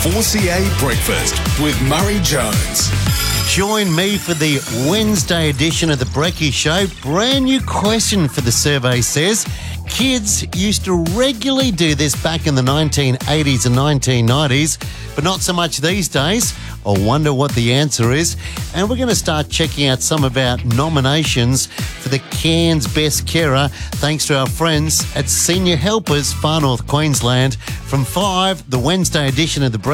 4CA Breakfast with Murray Jones. Join me for the Wednesday edition of the Brekkie Show. Brand new question for the survey says, kids used to regularly do this back in the 1980s and 1990s, but not so much these days. I wonder what the answer is. And we're going to start checking out some of our nominations for the Cairns Best Carer, thanks to our friends at Senior Helpers, Far North Queensland. From 5, the Wednesday edition of the